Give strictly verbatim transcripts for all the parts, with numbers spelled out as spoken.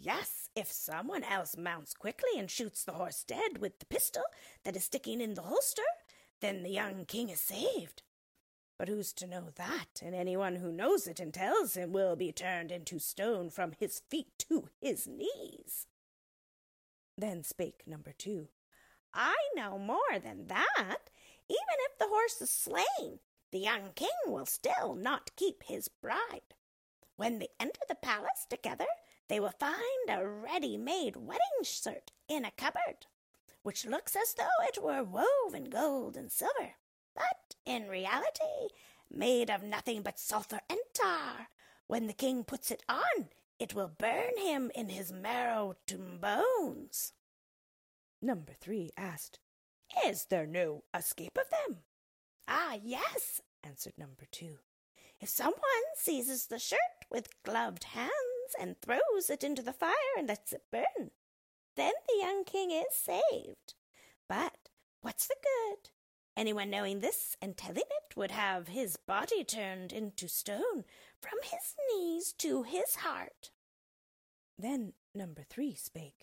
yes, if someone else mounts quickly and shoots the horse dead with the pistol that is sticking in the holster, then the young king is saved. But who's to know that? And anyone who knows it and tells him will be turned into stone from his feet to his knees. Then spake number two, I know more than that. Even if the horse is slain, the young king will still not keep his bride. When they enter the palace together, they will find a ready-made wedding shirt in a cupboard, which looks as though it were wove in gold and silver, but in reality made of nothing but sulphur and tar. When the king puts it on, it will burn him in his marrow to bones. Number three asked, Is there no escape of them? Ah, yes, answered number two. If someone seizes the shirt with gloved hands and throws it into the fire and lets it burn, then the young king is saved. But what's the good? Anyone knowing this and telling it would have his body turned into stone from his knees to his heart. Then number three spake,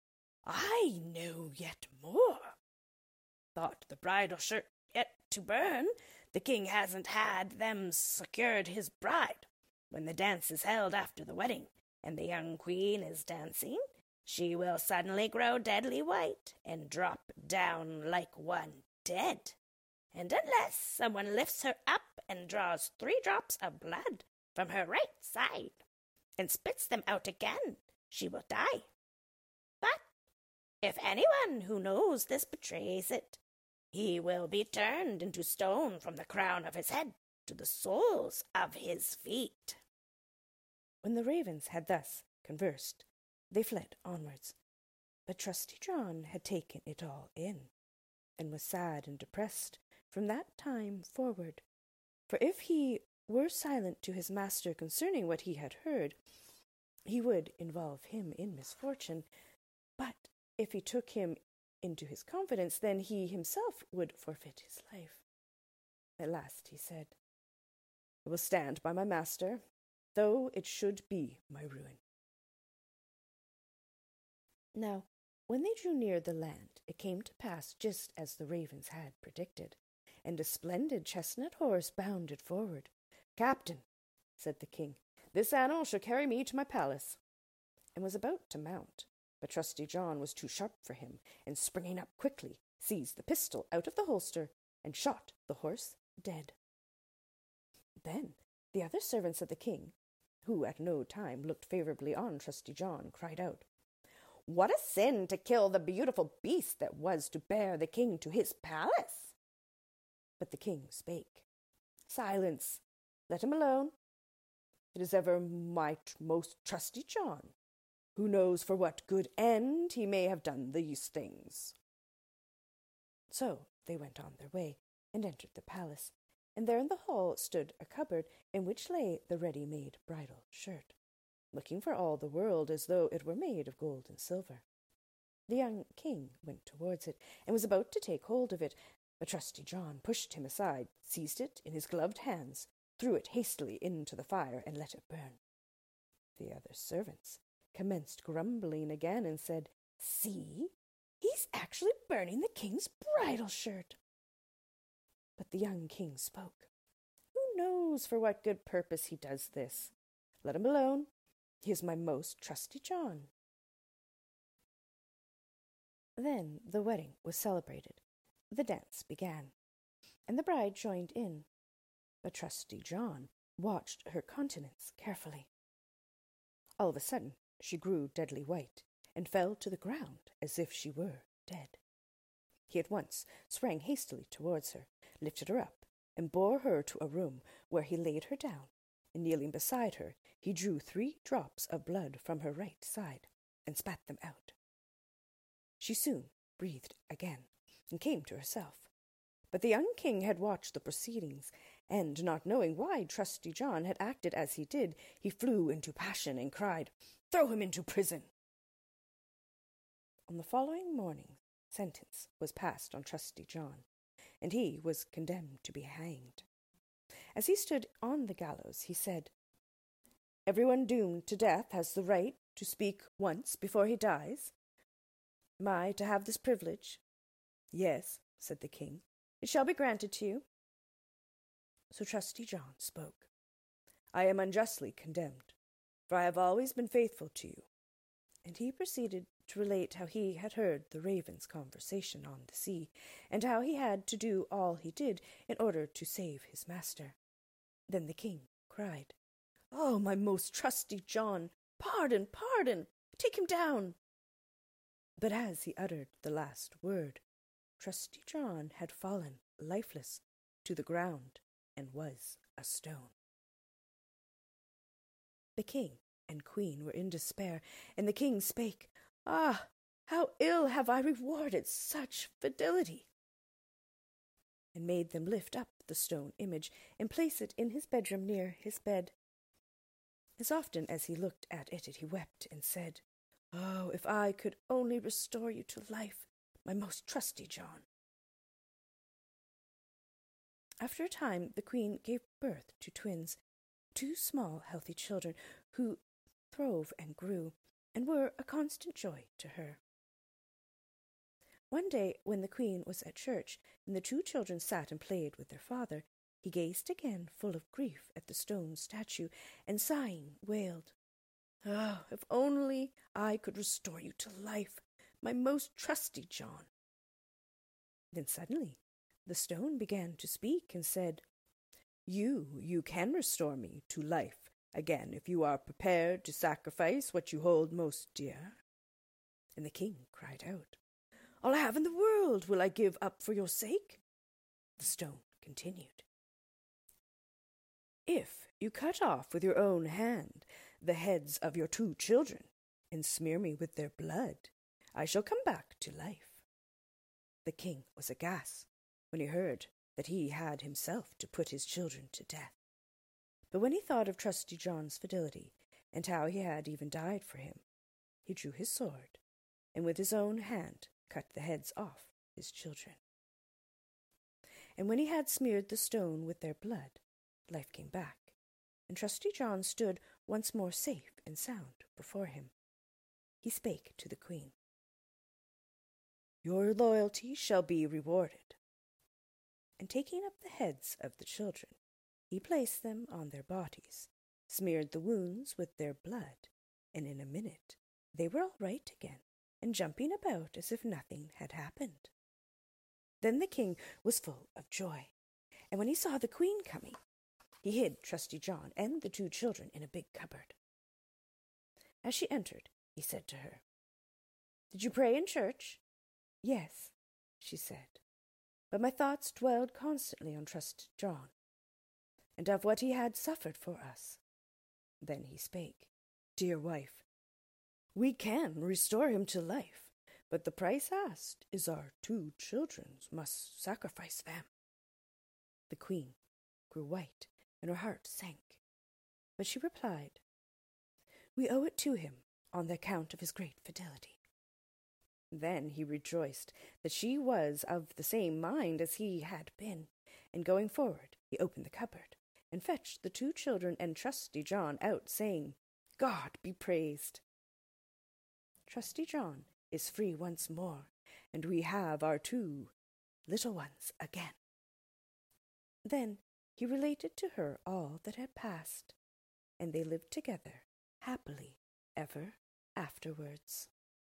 I know yet more. Thought the bridal shirt yet to burn, the king hasn't had them secured his bride. When the dance is held after the wedding, and the young queen is dancing, she will suddenly grow deadly white and drop down like one dead. And unless someone lifts her up and draws three drops of blood from her right side and spits them out again, she will die. But if anyone who knows this betrays it, he will be turned into stone from the crown of his head to the soles of his feet. When the ravens had thus conversed, they fled onwards. But Trusty John had taken it all in, and was sad and depressed from that time forward. For if he were silent to his master concerning what he had heard, he would involve him in misfortune. But if he took him into his confidence, then he himself would forfeit his life. At last he said, I will stand by my master, though it should be my ruin. Now, when they drew near the land, it came to pass just as the ravens had predicted, and a splendid chestnut horse bounded forward. Captain, said the king, this animal shall carry me to my palace, and was about to mount. But Trusty John was too sharp for him, and springing up quickly, seized the pistol out of the holster, and shot the horse dead. Then the other servants of the king, who at no time looked favourably on Trusty John, cried out, What a sin to kill the beautiful beast that was to bear the king to his palace! But the king spake, Silence, let him alone. It is ever my most trusty John, who knows for what good end he may have done these things. So they went on their way, and entered the palace, and there in the hall stood a cupboard in which lay the ready-made bridal shirt, looking for all the world as though it were made of gold and silver. The young king went towards it, and was about to take hold of it, but Trusty John pushed him aside, seized it in his gloved hands, threw it hastily into the fire, and let it burn. The other servants commenced grumbling again, and said, See, he's actually burning the king's bridal shirt. But the young king spoke. Who knows for what good purpose he does this? Let him alone. He is my most trusty John. Then the wedding was celebrated. The dance began, and the bride joined in. But Trusty John watched her countenance carefully. All of a sudden she grew deadly white, and fell to the ground as if she were dead. He at once sprang hastily towards her, lifted her up, and bore her to a room, where he laid her down, and kneeling beside her, he drew three drops of blood from her right side, and spat them out. She soon breathed again, and came to herself. But the young king had watched the proceedings, and, not knowing why Trusty John had acted as he did, he flew into passion, and cried, Throw him into prison! On the following morning, sentence was passed on Trusty John, and he was condemned to be hanged. As he stood on the gallows, he said, Everyone doomed to death has the right to speak once before he dies? Am I to have this privilege?" "Yes," said the king. "It shall be granted to you." So Trusty John spoke. "I am unjustly condemned, for I have always been faithful to you." And he proceeded to relate how he had heard the raven's conversation on the sea, and how he had to do all he did in order to save his master. Then the king cried, "Oh, my most trusty John, pardon, pardon! Take him down!" But as he uttered the last word, Trusty John had fallen lifeless to the ground and was a stone. The king and queen were in despair, and the king spake, "Ah, how ill have I rewarded such fidelity!" and made them lift up the stone image and place it in his bedroom near his bed. As often as he looked at it, he wept and said, "Oh, if I could only restore you to life, my most trusty John." After a time, the queen gave birth to twins, two small, healthy children, who throve and grew, and were a constant joy to her. One day, when the queen was at church, and the two children sat and played with their father, he gazed again, full of grief, at the stone statue, and sighing, wailed, "Oh, if only I could restore you to life, my most trusty John." Then suddenly the stone began to speak and said, "You, you can restore me to life again if you are prepared to sacrifice what you hold most dear." And the king cried out, "All I have in the world will I give up for your sake." The stone continued, "If you cut off with your own hand the heads of your two children and smear me with their blood, I shall come back to life." The king was aghast when he heard that he had himself to put his children to death. But when he thought of Trusty John's fidelity, and how he had even died for him, he drew his sword, and with his own hand cut the heads off his children. And when he had smeared the stone with their blood, life came back, and Trusty John stood once more safe and sound before him. He spake to the queen, "Your loyalty shall be rewarded." And taking up the heads of the children, he placed them on their bodies, smeared the wounds with their blood, and in a minute they were all right again, and jumping about as if nothing had happened. Then the king was full of joy, and when he saw the queen coming, he hid Trusty John and the two children in a big cupboard. As she entered, he said to her, "Did you pray in church?" "Yes," she said, "but my thoughts dwelled constantly on Trusty John, and of what he had suffered for us." Then he spake, "Dear wife, we can restore him to life, but the price asked is our two children must sacrifice them." The queen grew white, and her heart sank, but she replied, "We owe it to him on the account of his great fidelity." Then he rejoiced that she was of the same mind as he had been, and going forward he opened the cupboard, and fetched the two children and Trusty John out, saying, "God be praised! Trusty John is free once more, and we have our two little ones again." Then he related to her all that had passed, and they lived together happily ever afterwards.